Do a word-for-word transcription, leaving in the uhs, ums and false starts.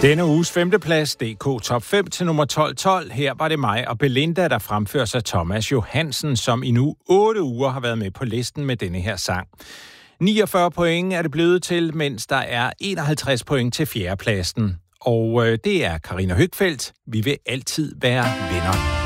Denne uges femteplads, D K Top fem til nummer tolv tolv. Her var det mig og Belinda, der fremfører sig Thomas Johansen, som i nu otte uger har været med på listen med denne her sang. niogfyrre point er det blevet til, mens der er enoghalvtreds point til fjerdepladsen. Og øh, det er Karina Høgfeldt. Vi vil altid være venner.